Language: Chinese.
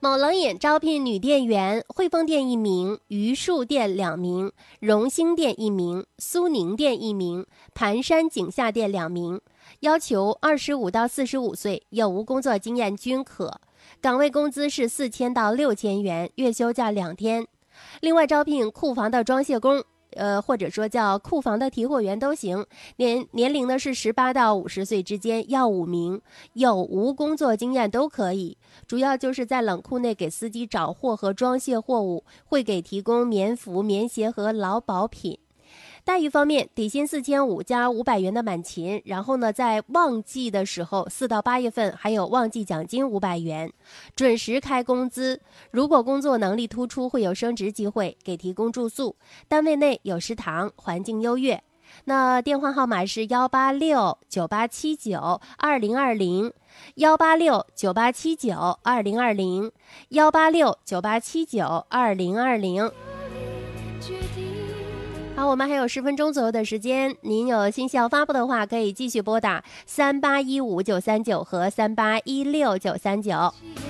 某冷饮招聘女店员，汇丰店1名，榆树店2名，荣兴店1名，苏宁店1名，盘山景夏店2名，要求25到45岁，有无工作经验均可。岗位工资是4000到6000元，月休假2天。另外招聘库房的装卸工，或者说叫库房的提货员都行，年龄呢是18到50岁之间，要5名，有无工作经验都可以。主要就是在冷库内给司机找货和装卸货物，会给提供棉服、棉鞋和劳保品。待遇方面，底薪4500加500元的满勤，然后呢，在旺季的时候，4到8月份还有旺季奖金500元，准时开工资。如果工作能力突出，会有升职机会，给提供住宿，单位内有食堂，环境优越。那电话号码是18698792020。18698792020 18698792020。好，我们还有10分钟左右的时间，您有信息要发布的话，可以继续拨打3815-939和3816-939。